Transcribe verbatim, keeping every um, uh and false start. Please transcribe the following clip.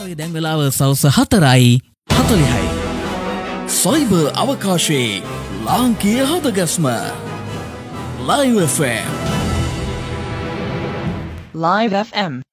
වගේ දැන් වෙලාව සවස් හතරයි හතලිහයි. සයිබර් අවකාශයේ ලාංකීය හදගස්ම Live F M. Live F M